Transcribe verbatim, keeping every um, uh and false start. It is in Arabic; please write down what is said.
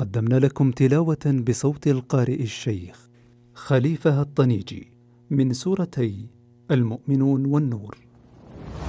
قدمنا لكم تلاوة بصوت القارئ الشيخ خليفة الطنيجي من سورتي المؤمنون والنور.